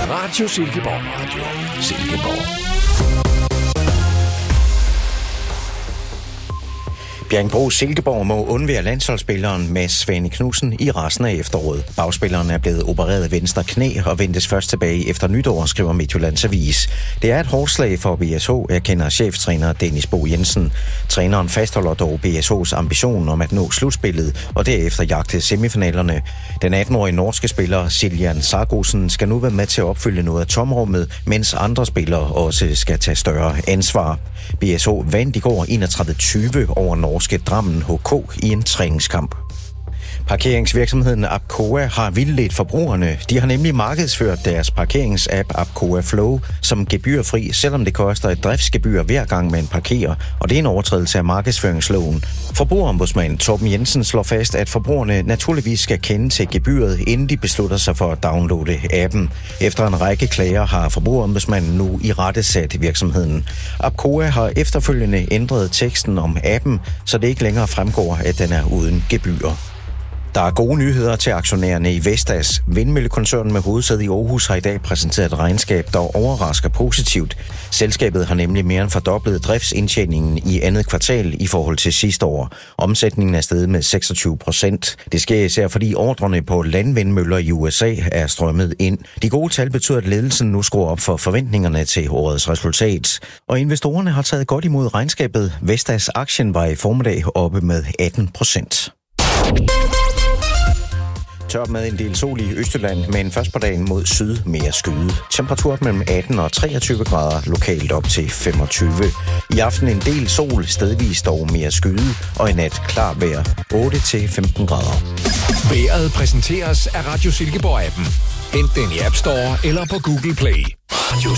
Radio Silkeborg. Radio Silkeborg. Bjerringbro Silkeborg må undvære landsholdsspilleren Mads Svane Knudsen i resten af efteråret. Bagspilleren er blevet opereret venstre knæ og ventes først tilbage efter nytår, skriver Midtjyllands Avis. Det er et hårdt slag for BSH, erkender cheftræner Dennis Bo Jensen. Træneren fastholder dog BSH's ambition om at nå slutspillet og derefter jagte semifinalerne. Den 18-årige norske spiller Siljan Sargosen skal nu være med til at opfylde noget af tomrummet, mens andre spillere også skal tage større ansvar. BSH vandt i går 31-20 over norske Drammen HK i en træningskamp. Parkeringsvirksomheden Apcoa har vildledt forbrugerne. De har nemlig markedsført deres parkeringsapp Apcoa Flow som gebyrfri, selvom det koster et driftsgebyr hver gang man parkerer, og det er en overtrædelse af markedsføringsloven. Forbrugerombudsmand Torben Jensen slår fast, at forbrugerne naturligvis skal kende til gebyret, inden de beslutter sig for at downloade appen. Efter en række klager har forbrugerombudsmanden nu irettesat virksomheden. Apcoa har efterfølgende ændret teksten om appen, så det ikke længere fremgår, at den er uden gebyr. Der er gode nyheder til aktionærerne i Vestas. Vindmøllekoncernen med hovedsæde i Aarhus har i dag præsenteret et regnskab, der overrasker positivt. Selskabet har nemlig mere end fordoblet driftsindtjeningen i andet kvartal i forhold til sidste år. Omsætningen er steget med 26%. Det sker især fordi ordrerne på landvindmøller i USA er strømmet ind. De gode tal betyder, at ledelsen nu skruer op for forventningerne til årets resultat. Og investorerne har taget godt imod regnskabet. Vestas aktien var i formiddag oppe med 18%. Tørt med en del sol i Østjylland, men først på dagen mod syd mere skyde. Temperatur mellem 18 og 23 grader, lokalt op til 25. I aften en del sol, stedvis dog mere skyde, og i nat klar vejr 8 til 15 grader. Vejret præsenteres af Radio Silkeborg-appen. Hent den i App Store eller på Google Play. Radio